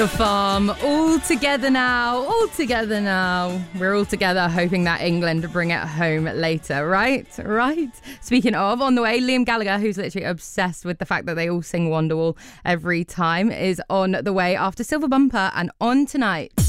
The Farm, all together now. We're all together hoping that England bring it home later, right? Speaking of, on the way, Liam Gallagher, who's literally obsessed with the fact that they all sing Wonderwall every time, is on the way after Silver Bumper and On Tonight.